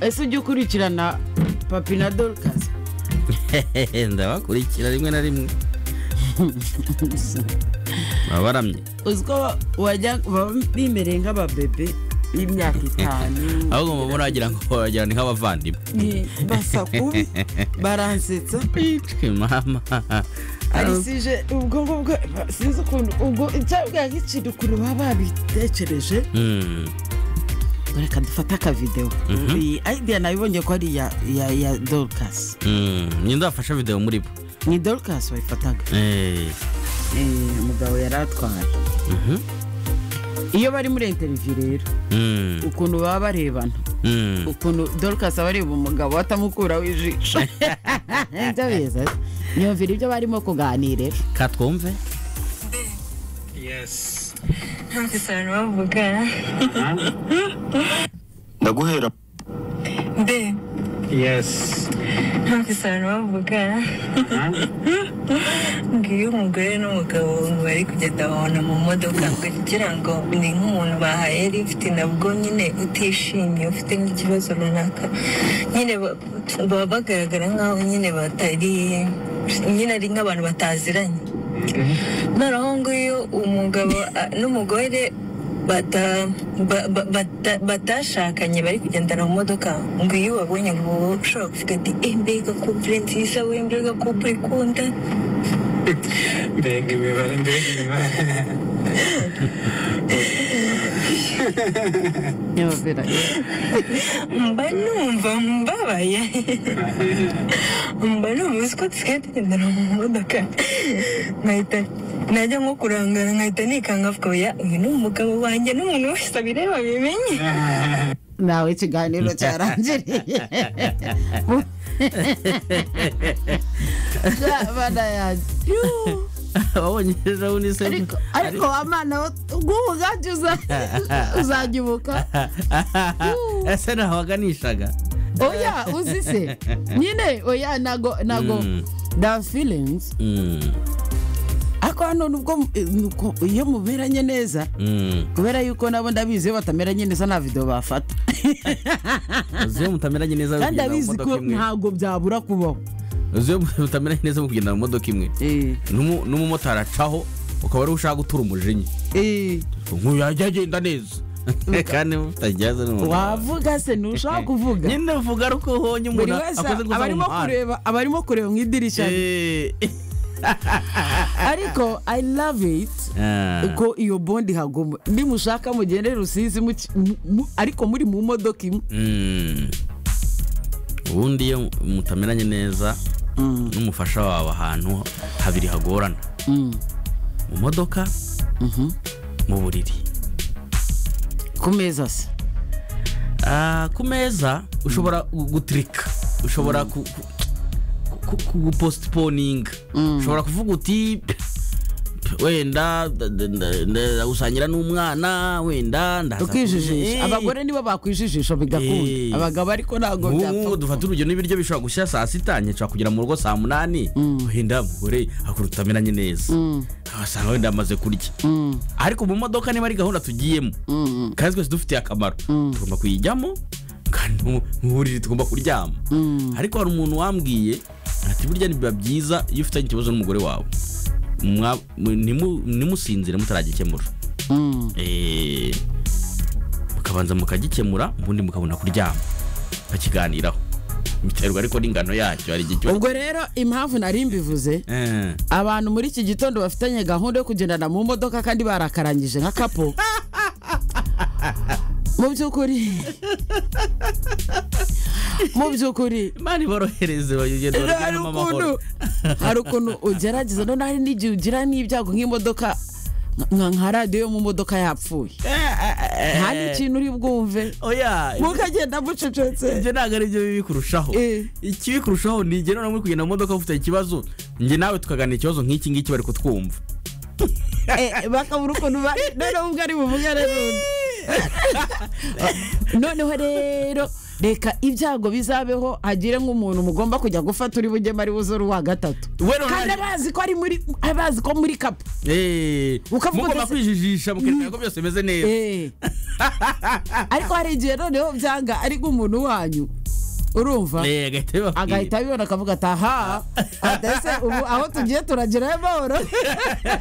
ese ujye ukurikirana Papi na Dorcas? Ndabakurikira rimwe na rimwe. Babaramye. Uziko wajya bimereye nk'ababebe y'imyaka 5. Ahubwo mubona wagira ngo wagira ni nk'abavandimwe. Basa kubi baransetsa. Mama. Arisije ubwo sinzi ukuntu ubwo cyabwa giciro kuri baba bitekereje. Reka dufata aka video. Iyi idea nabibonye ko ari ya Dorcas. Ni ndafasha video muri bo. Ni Dorcas wayifataga. Mugabo yaratwaye. Iyo bari muri interview rero. Ukuntu baba barebana. Ukuntu Dorcas abareba umugabo atamukura wijisho. Ndabeza. Nyumvira ibyo barimo kuganira. Katwumve. Yes. Ntakisana bavuga. Ndaguhera. Be. Yes. Ntakisana bavuga. Ngiyo umugore n'umugabo bari kugenda babona mu modoka kugira ngo ni nk'umuntu bahaye lift nabwo nyine utishimye ufite nk'ikibazo runaka nyine baba bagaragara nk'aho nyine batari nyine ari nk'abantu bataziranye. Noneho nguyu umugabo n'umugore batashakanye bari kugendana mu modoka ngo iyo wabonye ngo ushobora kuvuga ati mbega couple nziza we mbega couple ikunda mbega imibare Nyumvira. mba numva mbabaye mba numva ko tusigaye tugendana mu modoka nkahita najya nko kurangara nkahita nikanga avuga oya uyu ni umugabo wanjye n'umuntu wese abireba bimenye. Nawe ikiganiro cyarangiriye. Bana yaje. Abonyeza unise. Ariko amana guhugaje uzagibuka. Ese nawaganishaga. Oya uzise. Nyine oya nago the feelings. Ako hano nubwo iyo muberanye neza kubera yuko nabo ndabizi batameranye neza na video bafata. Uziye mutameranye neza kandi abizi ko ntago byabura kubaho. Uziye mutameranye neza mu kugenda mu modoka imwe. N'umumotari acaho ukaba ari ushaka gutura umujinya. Nkuyagenda neza. Kandi mutajyaza no. Wavuga se nushaka kuvuga. Nyine uvuga ruko honye umuntu akoze gusa. Abarimo kureba nk'idirisha. Ariko I love it. Uko iyo bondi hagomba nimushaka mugende Rusizi ariko muri mu modoka imwe. Ubundi iyo mutameranye neza n'umufasha wawe ahantu habiri hagorana. Mu modoka mu buriri. Ku meza se. Ku meza ushobora gutrika. Ushobora postponing. Ushobora kuvuga uti wenda usanyira n'umwana wenda ukijijisha. Abagore nibo bakwijijisha bigakunda. Abagabo ariko nago byapfa. Dufata urugero n'ibiryo bishobora gushya saa 6 nyeca kugira mu rugo saa 8. Wenda mugore akurutameranye neza. Abasanga wenda amaze kurya. Ariko mu modoka niba ari gahunda tugiyemo. Kandi twese dufite akamaro. Tugomba kuyijyamo kandi mu buriri tugomba kuryama. Ariko hari umuntu wambwiye ati burya nibiba byiza iyo ufitanye ikibazo n'umugore wawe nimusinzire mutaragikemura. Mukabanza mukagikemura ubundi mukabona kuryama bakiganiraho. Biterwa ariko n'ingano yacyo ari igihe. Ubwo rero impamvu nari mbivuze abantu muri iki gitondo bafitanye gahunda yo kugendana mu modoka kandi barakarangije nka kapo. Mu byukuri mani borohereze bagenda barugana amahoro. Hari ukuntu ugerageza none hari n'igihe ugira n'ibyago nk'imodoka nka radio yo mu modoka yapfuye. Hari ikintu uri bwumve. Oya mukagenda mucecetse. Nje ntago ari byo bikurushaho. Ikibi kurushaho ni nge none muri kugenda mu modoka ufite ikibazo nge nawe tukagana ikibazo nk'iki ngiki bari kutwumva. Bakabura ukuntu none ubwo ari buvuga rero. Noneho rero reka ibyago bizabeho hagire nk'umuntu mugomba kujya gufata uri bujye mari buzoro wa gatatu kandi abazi ko muri kapu mugomba kwijijisha mukemera ko byose bimeze neza ariko hari igihe noneho byanga ari nk'umuntu wanyu urumva agahita abibona akavuga ati aha atese ubu aho tugiye turagerayo amahoro